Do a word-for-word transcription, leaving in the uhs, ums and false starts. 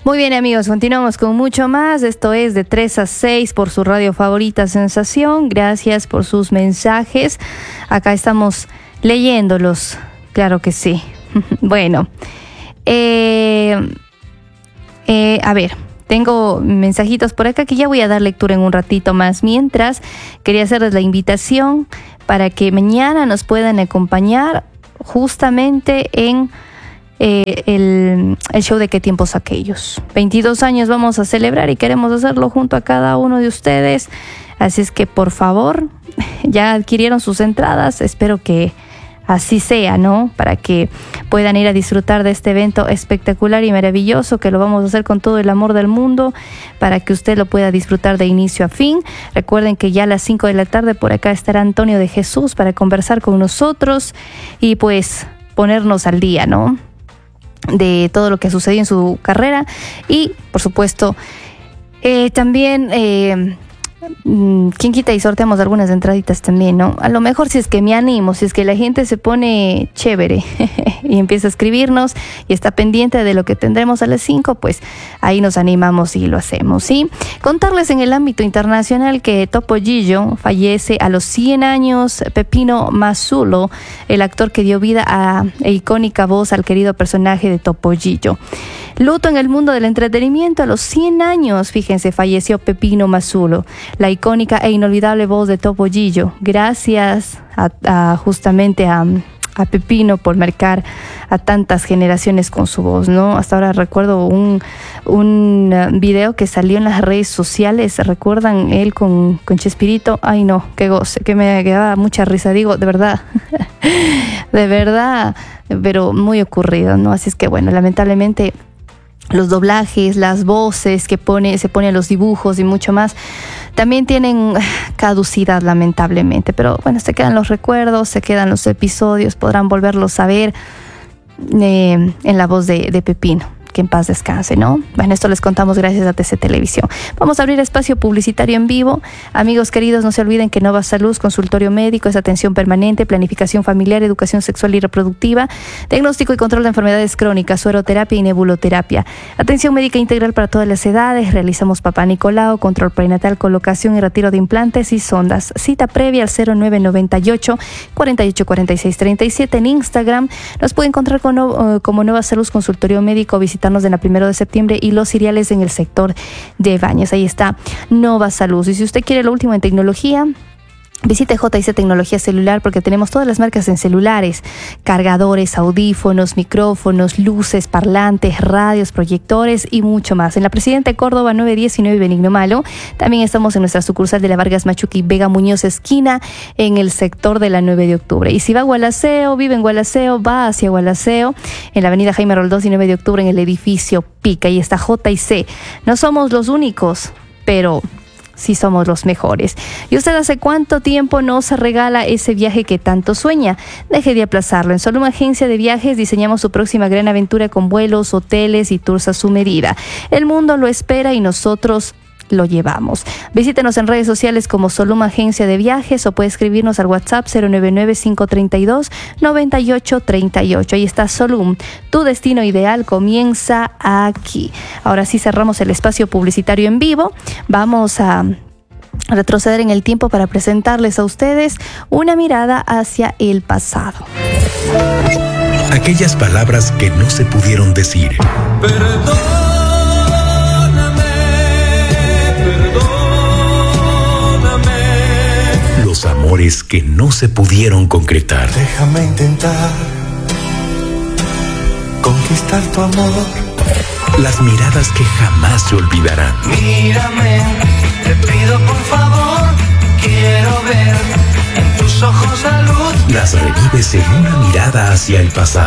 Muy bien, amigos, continuamos con mucho más. Esto es de tres a seis por su radio favorita Sensación. Gracias por sus mensajes. Acá estamos leyéndolos, claro que sí. Bueno, eh, eh, a ver, tengo mensajitos por acá que ya voy a dar lectura en un ratito más. Mientras, quería hacerles la invitación para que mañana nos puedan acompañar justamente en eh, el, el show de Qué tiempos aquellos. veintidós años vamos a celebrar y queremos hacerlo junto a cada uno de ustedes. Así es que, por favor, ya adquirieron sus entradas. Espero que así sea, ¿no? Para que puedan ir a disfrutar de este evento espectacular y maravilloso, que lo vamos a hacer con todo el amor del mundo, para que usted lo pueda disfrutar de inicio a fin. Recuerden que ya a las cinco de la tarde por acá estará Antonio de Jesús para conversar con nosotros y pues ponernos al día, ¿no? De todo lo que sucedió en su carrera. Y, por supuesto, eh, también... Eh, ¿quién quita y sorteamos algunas entraditas también, no? A lo mejor si es que me animo, si es que la gente se pone chévere y empieza a escribirnos y está pendiente de lo que tendremos a las cinco, pues ahí nos animamos y lo hacemos, ¿sí? Contarles en el ámbito internacional que Topollillo fallece a los cien años. Pepino Mazzulo, el actor que dio vida a la icónica voz al querido personaje de Topollillo. Luto en el mundo del entretenimiento. A los cien años, fíjense, falleció Pepino Mazzulo, la icónica e inolvidable voz de Topollillo. Gracias a, a justamente a, a Pepino por marcar a tantas generaciones con su voz, ¿no? Hasta ahora recuerdo un, un video que salió en las redes sociales. ¿Recuerdan él con, con Chespirito? Ay, no, qué goce, que me daba mucha risa. Digo, de verdad, de verdad, pero muy ocurrido, ¿no? Así es que, bueno, lamentablemente los doblajes, las voces que pone, se ponen los dibujos y mucho más, también tienen caducidad, lamentablemente. Pero bueno, se quedan los recuerdos, se quedan los episodios, podrán volverlos a ver eh, en la voz de, de Pepino. Que en paz descanse, ¿no? Bueno, esto les contamos gracias a T C Televisión. Vamos a abrir espacio publicitario en vivo. Amigos queridos, no se olviden que Nova Salud, consultorio médico, es atención permanente, planificación familiar, educación sexual y reproductiva, diagnóstico y control de enfermedades crónicas, sueroterapia y nebuloterapia. Atención médica integral para todas las edades. Realizamos Papá Nicolau, control prenatal, colocación y retiro de implantes y sondas. Cita previa al cero nueve noventa y ocho, cuarenta y ocho, cuarenta y seis, treinta y siete. En Instagram nos puede encontrar con, uh, como Nova Salud, consultorio médico. Visitarnos en la primero de septiembre y Los Ciriales en el sector de Baños. Ahí está Nova Salud. Y si usted quiere lo último en tecnología, visite J y C Tecnología Celular, porque tenemos todas las marcas en celulares: cargadores, audífonos, micrófonos, luces, parlantes, radios, proyectores y mucho más. En la Presidente Córdoba nueve diecinueve Benigno Malo. También estamos en nuestra sucursal de la Vargas Machuqui Vega Muñoz esquina, en el sector de la nueve de octubre. Y si va a Gualaceo, vive en Gualaceo, va hacia Gualaceo, en la avenida Jaime Roldós y nueve de octubre, en el edificio Pica. Y está J y C. No somos los únicos, pero sí somos los mejores. ¿Y usted hace cuánto tiempo no se regala ese viaje que tanto sueña? Deje de aplazarlo. En Solum Agencia de Viajes diseñamos su próxima gran aventura con vuelos, hoteles y tours a su medida. El mundo lo espera y nosotros lo llevamos. Visítenos en redes sociales como Solum Agencia de Viajes o puede escribirnos al WhatsApp cero nueve nueve, cinco tres dos, nueve ocho tres ocho. Ahí está Solum. Tu destino ideal comienza aquí. Ahora sí cerramos el espacio publicitario en vivo. Vamos a retroceder en el tiempo para presentarles a ustedes una mirada hacia el pasado. Aquellas palabras que no se pudieron decir. Perdón. Los amores que no se pudieron concretar. Déjame intentar conquistar tu amor. Las miradas que jamás se olvidarán. Mírame, te pido por favor, quiero ver en tus ojos la luz. Las revives en una mirada hacia el pasado.